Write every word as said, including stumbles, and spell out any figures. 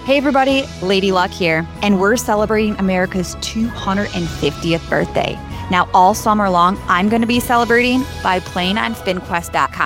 Hey everybody, Lady Luck here, and we're celebrating America's two hundred fiftieth birthday. Now all summer long, I'm going to be celebrating by playing on spin quest dot com.